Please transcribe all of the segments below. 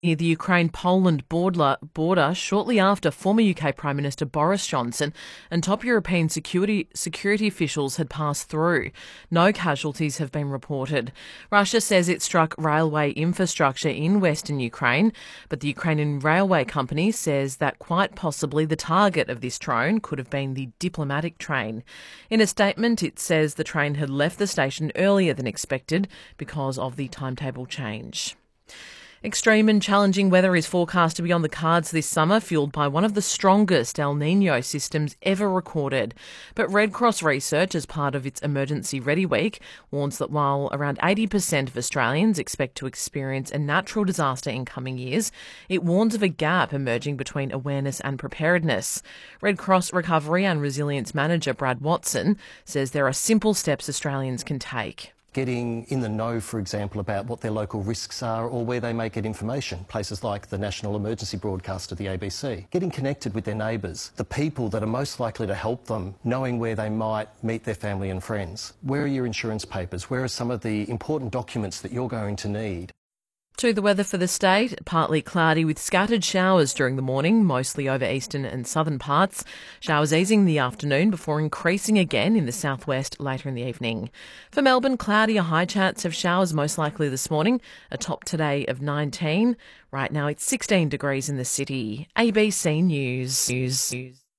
Near the Ukraine-Poland border shortly after former UK Prime Minister Boris Johnson and top European security officials had passed through. No casualties have been reported. Russia says it struck railway infrastructure in western Ukraine, but the Ukrainian railway company says that quite possibly the target of this drone could have been the diplomatic train. In a statement, it says the train had left the station earlier than expected because of the timetable change. Extreme and challenging weather is forecast to be on the cards this summer, fuelled by one of the strongest El Niño systems ever recorded. But Red Cross research, as part of its Emergency Ready Week, warns that while around 80% of Australians expect to experience a natural disaster in coming years, it warns of a gap emerging between awareness and preparedness. Red Cross Recovery and Resilience Manager Brad Watson says there are simple steps Australians can take. Getting in the know, for example, about what their local risks are or where they may get information, places like the national emergency broadcaster, the ABC. Getting connected with their neighbours, the people that are most likely to help them, knowing where they might meet their family and friends. Where are your insurance papers? Where are some of the important documents that you're going to need? To the weather for the state, partly cloudy with scattered showers during the morning, mostly over eastern and southern parts. Showers easing in the afternoon before increasing again in the southwest later in the evening. For Melbourne, cloudy, a high chance of showers most likely this morning, a top today of 19. Right now it's 16 degrees in the city. ABC News.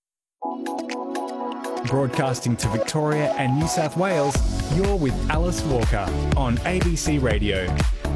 Broadcasting to Victoria and New South Wales, you're with Alice Walker on ABC Radio.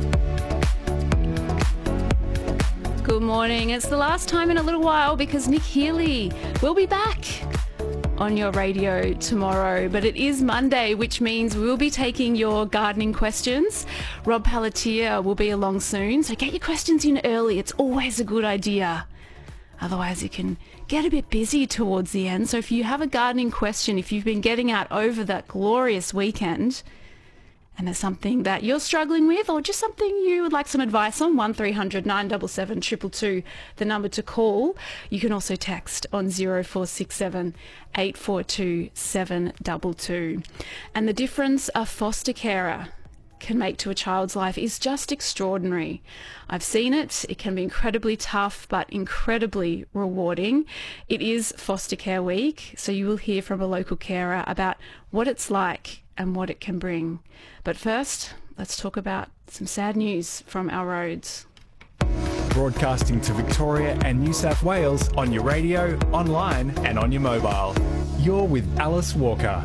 Good morning. It's the last time in a little while because Nick Healy will be back on your radio tomorrow. But it is Monday, which means we'll be taking your gardening questions. Rob Pelletier will be along soon, so get your questions in early. It's always a good idea. Otherwise, it can get a bit busy towards the end. So if you have a gardening question, if you've been getting out over that glorious weekend, and there's something that you're struggling with or just something you would like some advice on, 1300 977 222, the number to call. You can also text on 0467 842 722. And the difference a foster carer can make to a child's life is just extraordinary. I've seen it. It can be incredibly tough, but incredibly rewarding. It is Foster Care Week, so you will hear from a local carer about what it's like and what it can bring. But first, let's talk about some sad news from our roads. Broadcasting to Victoria and New South Wales on your radio, online and on your mobile. You're with Alice Walker.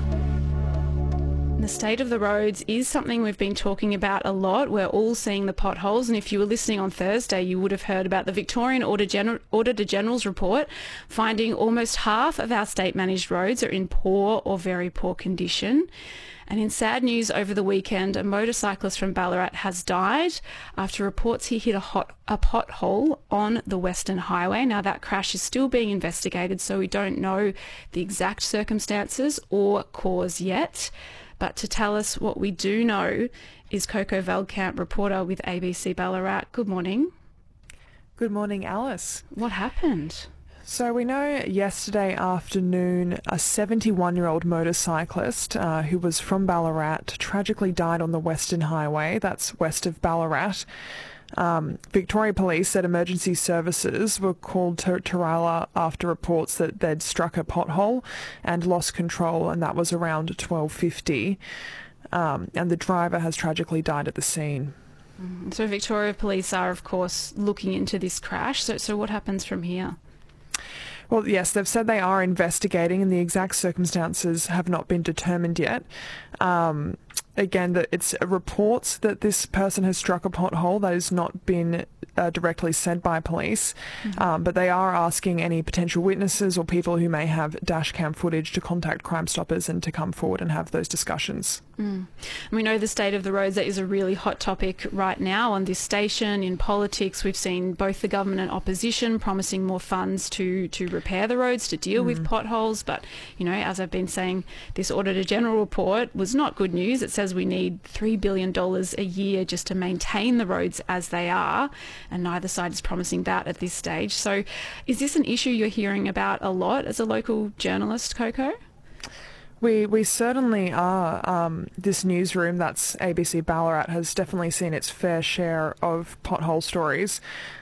The state of the roads is something we've been talking about a lot. We're all seeing the potholes, and if you were listening on Thursday, you would have heard about the Victorian Auditor General's report finding almost half of our state-managed roads are in poor or very poor condition. And in sad news over the weekend, a motorcyclist from Ballarat has died after reports he hit a pothole on the Western Highway. Now, that crash is still being investigated, so we don't know the exact circumstances or cause yet. But to tell us what we do know is Coco Veldkamp, reporter with ABC Ballarat. Good morning. Good morning, Alice. What happened? So we know yesterday afternoon a 71-year-old motorcyclist who was from Ballarat tragically died on the Western Highway, that's west of Ballarat. Victoria Police said emergency services were called to Tarala after reports that they'd struck a pothole and lost control, and that was around 12:50. And the driver has tragically died at the scene. So Victoria Police are, of course, looking into this crash. So what happens from here? Well, yes, they've said they are investigating and the exact circumstances have not been determined yet. Again, it's reports that this person has struck a pothole. That has not been directly said by police, but they are asking any potential witnesses or people who may have dash cam footage to contact Crime Stoppers and to come forward and have those discussions. And we know the state of the roads, that is a really hot topic right now on this station. In politics, we've seen both the government and opposition promising more funds to repair the roads, to deal with potholes. But, you know, as I've been saying, this Auditor General report was not good news. It says we need $3 billion a year just to maintain the roads as they are, and neither side is promising that at this stage. So is this an issue you're hearing about a lot as a local journalist, Coco? We certainly are. This newsroom, that's ABC Ballarat, has definitely seen its fair share of pothole stories.